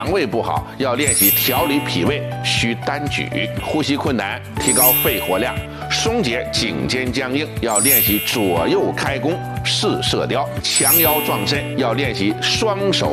肠胃不好，要练习调理脾胃，需单举；呼吸困难，提高肺活量；松解颈肩僵硬，要练习左右开弓试射雕；强腰壮身，要练习双手